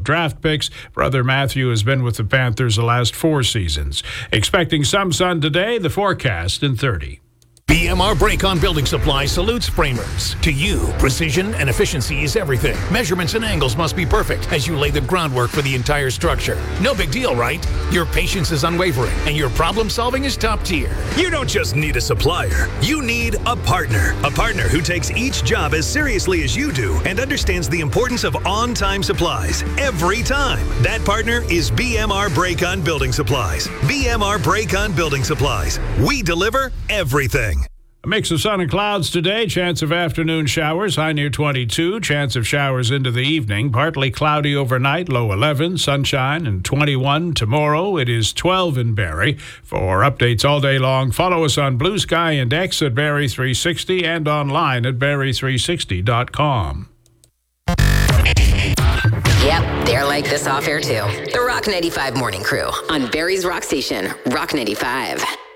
draft picks. Brother Matthew has been with the Panthers the last 4 seasons. Expecting some sun today, the forecast in 30. BMR Break-On Building Supply salutes framers. To you, precision and efficiency is everything. Measurements and angles must be perfect as you lay the groundwork for the entire structure. No big deal, right? Your patience is unwavering and your problem solving is top tier. You don't just need a supplier. You need a partner. A partner who takes each job as seriously as you do and understands the importance of on-time supplies every time. That partner is BMR Break-On Building Supplies. BMR Break-On Building Supplies. We deliver everything. A mix of sun and clouds today. Chance of afternoon showers, high near 22. Chance of showers into the evening. Partly cloudy overnight, low 11. Sunshine and 21 tomorrow. It is 12 in Barrie. For updates all day long, follow us on Blue Sky and X at Barrie 360 and online at barrie360.com. Yep, they're like this off air too. The Rock 95 Morning Crew on Barrie's Rock Station, Rock 95.